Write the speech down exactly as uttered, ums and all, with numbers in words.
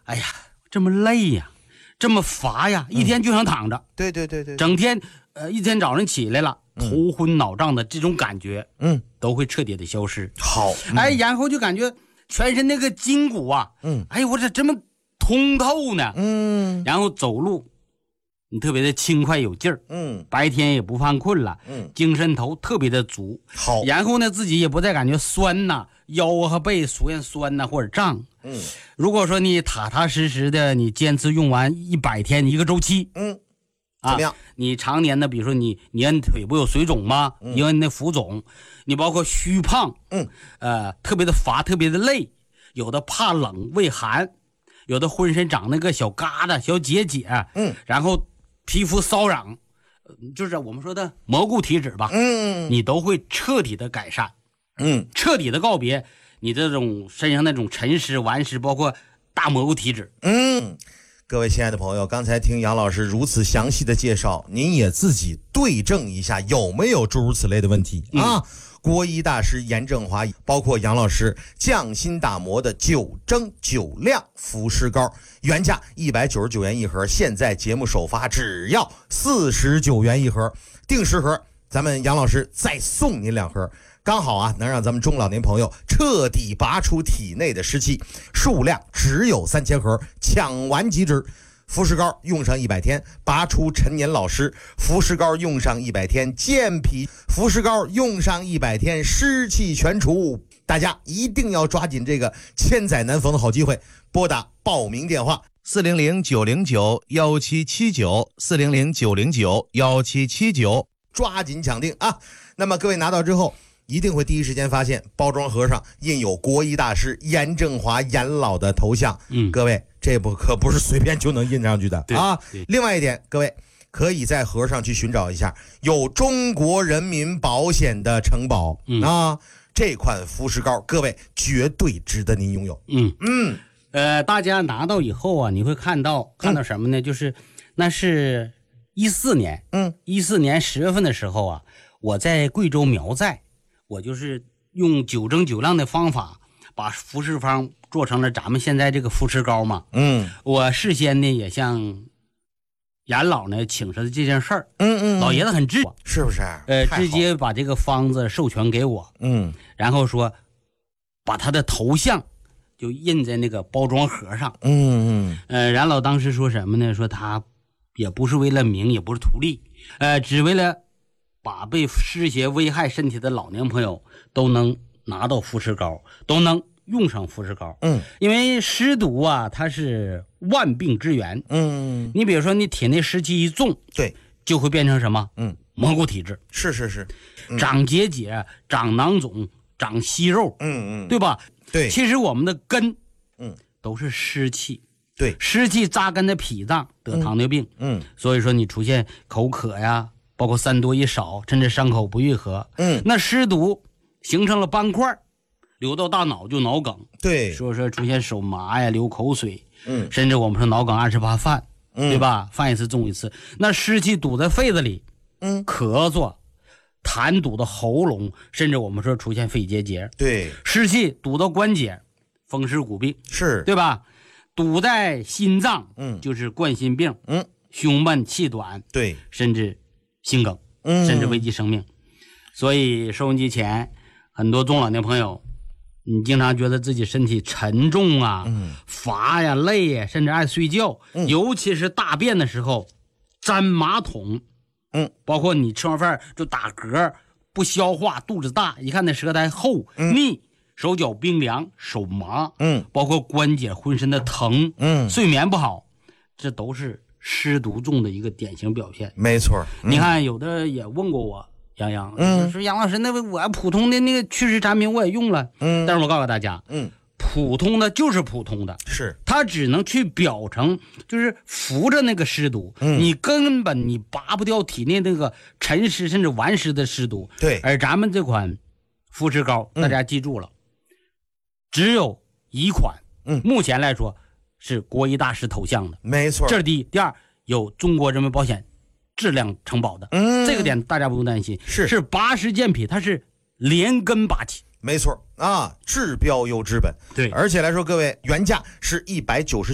哎呀，这么累呀，这么乏呀，一天就想躺着。 嗯、对对对对， 整天呃，一天早上起来了，头昏脑胀的这种感觉， 嗯， 都会彻底的消失。 好， 嗯、哎，然后就感觉全身那个筋骨啊， 嗯， 哎，我这这么通透呢， 嗯， 然后走路你特别的轻快有劲儿， 嗯， 白天也不犯困了， 嗯， 精神头特别的足。 好， 然后呢，自己也不再感觉酸呐，腰和背出现酸呐或者胀。 嗯， 如果说你踏踏实实的，你坚持用完一百天一个周期， 嗯， 啊， 怎么样？ 你常年的，比如说你你按腿不有水肿吗？ 嗯、 因为那浮肿，你包括虚胖， 嗯， 呃，特别的乏，特别的累，有的怕冷畏寒，有的浑身长那个小疙瘩、小结节， 嗯， 然后皮肤瘙痒，就是我们说的蘑菇体质吧， 嗯， 你都会彻底的改善， 嗯， 彻底的告别你这种身上那种沉湿、顽湿，包括大蘑菇体质。 嗯，各位亲爱的朋友，刚才听杨老师如此详细的介绍，您也自己对证一下有没有诸如此类的问题、嗯、啊？国医大师严正华，包括杨老师降心打磨的九蒸九亮服湿膏，原价一百九十九元一盒，现在节目首发只要四十九元一盒，定十盒，咱们杨老师再送您两盒。刚好啊，能让咱们中老年朋友彻底拔出体内的湿气，数量只有三千盒，抢完即止。服湿膏用上一百天，拔出陈年老湿；服湿膏用上一百天，健脾；服湿膏用上一百天，湿气全除。大家一定要抓紧这个千载难逢的好机会，拨打报名电话四零零九零九幺七七九四零零九零九幺七七九， 抓紧抢定啊！那么各位拿到之后，一定会第一时间发现包装盒上印有国医大师严正华严老的头像。 嗯， 各位，这不可不是随便就能印上去的啊！另外一点，各位可以在盒上去寻找一下有中国人民保险的承保、嗯、啊，这款服湿膏，各位绝对值得您拥有。 嗯嗯， 呃，大家拿到以后啊，你会看到看到什么呢？嗯、就是那是一四年， 嗯， 一四年十月份的时候啊，我在贵州苗寨。我就是用九蒸九亮的方法把服湿方做成了咱们现在这个服湿膏嘛。 嗯， 我事先呢也向严老呢请示这件事儿。 嗯嗯， 老爷子很支持， 是不是？ 呃，直接把这个方子授权给我。 嗯， 然后说把他的头像就印在那个包装盒上。 嗯嗯， 呃，严老当时说什么呢？说他也不是为了名，也不是图利，呃，只为了把被湿邪危害身体的老年朋友都能拿到服湿膏，都能用上服湿膏。 嗯， 因为湿毒啊，它是万病之源。 嗯， 你比如说你体内湿气一重， 对， 就会变成什么？ 嗯， 蘑菇体质。 是是是， 嗯、长结节、长囊肿、长息肉。 嗯嗯， 对吧？ 对， 其实我们的根， 嗯， 都是湿气。 对， 湿气扎根的脾脏得糖尿病。 嗯， 所以说你出现口渴呀。包括三多一少，甚至伤口不愈合。 嗯， 那湿毒形成了斑块，流到大脑就脑梗。 对， 所以说出现手麻呀、流口水。 嗯， 甚至我们说脑梗二十八犯， 嗯， 对吧？犯一次中一次。那湿气堵在肺子里， 嗯， 咳嗽、痰堵到喉咙，甚至我们说出现肺结节。 对， 湿气堵到关节，风湿骨病， 是对吧？堵在心脏， 嗯， 就是冠心病， 嗯， 胸闷气短， 对， 甚至心梗， 嗯， 甚至危及生命。所以收音机前很多中老年朋友，你经常觉得自己身体沉重啊， 嗯， 乏呀、累呀，甚至爱睡觉， 嗯， 尤其是大便的时候粘马桶， 嗯， 包括你吃完饭就打嗝，不消化，肚子大，一看那舌苔厚、 嗯、 腻，手脚冰凉，手麻， 嗯， 包括关节浑身的疼， 嗯， 睡眠不好，这都是湿毒重的一个典型表现。 没错， 嗯、你看有的也问过我杨洋， 嗯， 说杨老师，那我普通的那个祛湿产品我也用了， 嗯， 但是我告诉大家， 嗯， 普通的就是普通的， 是它只能去表层，就是扶着那个湿毒， 嗯， 你根本你拔不掉体内那个沉湿甚至顽湿的湿毒。 对， 而咱们这款肤湿膏，大家记住了，嗯、只有一款， 嗯， 目前来说是国医大师头像的， 没错， 这是第一。第二，有中国人民保险质量承保的， 嗯， 这个点大家不用担心， 是是拔湿健脾，它是连根拔起， 没错啊，治标又治本。 对， 而且来说，各位原价是一百九十。